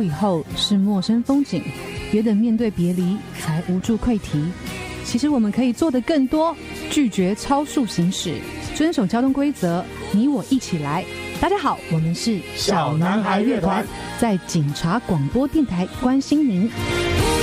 以后是陌生风景，别等面对别离才无助溃堤。其实我们可以做得更多，拒绝超速行驶，遵守交通规则，你我一起来。大家好，我们是小男孩乐团， 在警察广播电台关心您。